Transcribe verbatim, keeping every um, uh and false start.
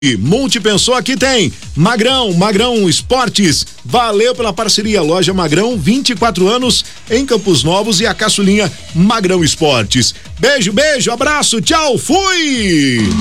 E Multipensou aqui tem Magrão, Magrão Esportes, valeu pela parceria, loja Magrão, vinte e quatro anos em Campos Novos e a caçulinha Magrão Esportes. Beijo, beijo, abraço, tchau, fui!